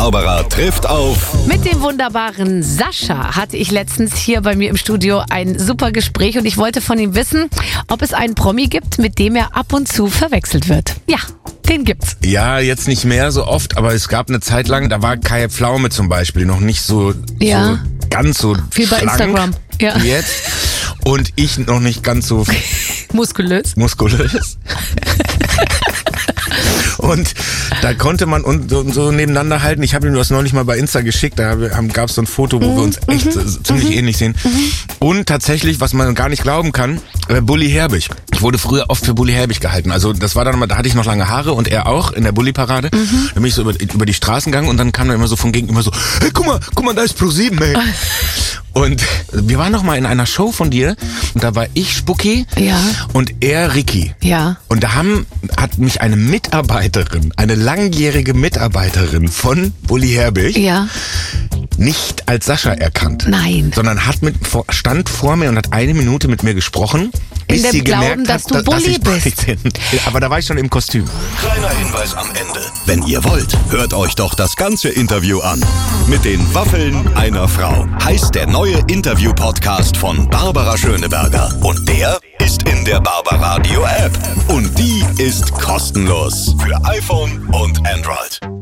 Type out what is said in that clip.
Barbara trifft auf. Mit dem wunderbaren Sascha hatte ich letztens hier bei mir im Studio ein super Gespräch und ich wollte von ihm wissen, ob es einen Promi gibt, mit dem er ab und zu verwechselt wird. Ja, den gibt's. Ja, jetzt nicht mehr so oft, aber es gab eine Zeit lang, da war Kai Pflaume zum Beispiel noch nicht so ganz so viel bei schlank Instagram. Ja. Wie jetzt. Und ich noch nicht ganz so muskulös. Und da konnte man uns so nebeneinander halten. Ich habe ihm das neulich mal bei Insta geschickt. Da gab es so ein Foto, wo wir uns echt ziemlich ähnlich sehen. Und tatsächlich, was man gar nicht glauben kann, Bully Herbig. Ich wurde früher oft für Bully Herbig gehalten. Also das war dann mal, da hatte ich noch lange Haare und er auch in der Bully-Parade. Da bin ich so über die Straßen gegangen und dann kam er immer so von gegenüber so, hey, guck mal, da ist Pro7, ey. Und wir waren noch mal in einer Show von dir und da war ich Spucki und er Ricky. Ja. Und da hat mich eine Mitarbeiterin, eine langjährige Mitarbeiterin von Bully Herbig nicht als Sascha erkannt. Nein. Sondern stand vor mir und hat 1 Minute mit mir gesprochen, bis sie gemerkt hat, dass ich Bully bin. Aber da war ich schon im Kostüm. Kleiner Hinweis am Ende. Wenn ihr wollt, hört euch doch das ganze Interview an. Mit den Waffeln einer Frau heißt der neue Interview-Podcast von Barbara Schöneberger. Und der ist in der Barbaradio App. Und die ist kostenlos für iPhone und Android.